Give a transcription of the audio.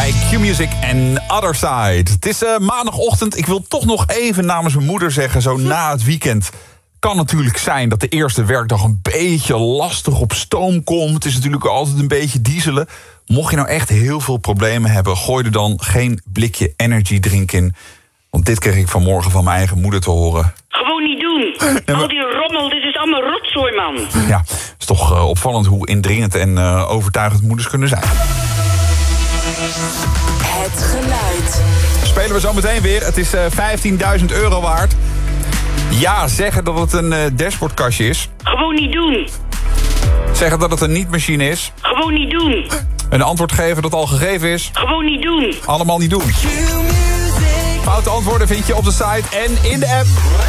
bij Q-Music en Other Side. Het is maandagochtend. Ik wil toch nog even namens mijn moeder zeggen, zo na het weekend. Kan natuurlijk zijn dat de eerste werkdag een beetje lastig op stoom komt. Het is natuurlijk altijd een beetje dieselen. Mocht je nou echt heel veel problemen hebben, gooi er dan geen blikje energy drink in. Want dit kreeg ik vanmorgen van mijn eigen moeder te horen. Gewoon niet doen. Al die rommel, dit is allemaal rotzooi, man. Ja, het is toch opvallend hoe indringend en overtuigend moeders kunnen zijn. Het geluid. Spelen we zo meteen weer. Het is €15.000 waard. Ja, zeggen dat het een dashboardkastje is. Gewoon niet doen. Zeggen dat het een niet-machine is. Gewoon niet doen. Een antwoord geven dat al gegeven is. Gewoon niet doen. Allemaal niet doen. Foute antwoorden vind je op de site en in de app.